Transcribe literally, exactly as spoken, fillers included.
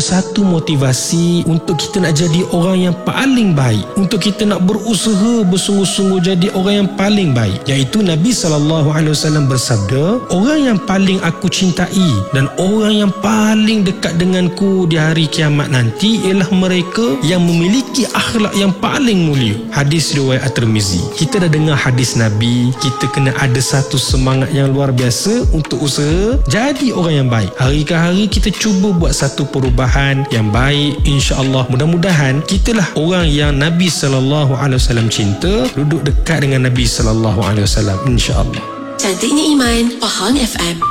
satu motivasi untuk kita nak jadi orang yang paling baik, untuk kita nak berusaha bersungguh-sungguh jadi orang yang paling baik, iaitu Nabi sallallahu alaihi wasallam bersabda, orang yang paling aku cintai dan orang yang paling dekat denganku di hari kiamat nanti ialah mereka yang memiliki akhlak yang paling mulia. Hadis riwayat At-Tirmizi. Kita dah dengar hadis Nabi, kita kena ada satu semangat yang luar biasa untuk usaha jadi orang yang baik. Hari ke hari kita cuba buat satu perubahan yang baik. InsyaAllah, mudah-mudahan kitalah orang yang Nabi sallallahu alaihi wasallam cinta, duduk dekat dengan Nabi sallallahu alaihi wasallam, insyaAllah. Cantiknya Iman, Pahang F M.